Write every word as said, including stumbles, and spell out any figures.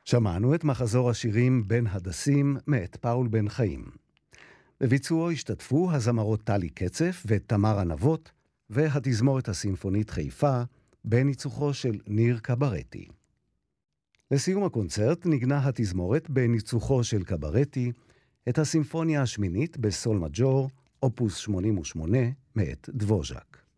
שמענו את מחזור השירים בין הדסים מאת פאול בן חיים. בביצועו השתתפו הזמרות טלי קצף ותמר ענבות והתזמורת הסימפונית חיפה בניצוחו של ניר קברטי. לסיום הקונצרט נגנה התזמורת בניצוחו של קברטי את הסימפוניה השמינית בסול מג'ור, אופוס שמונים ושמונה מאת דבוז'ק.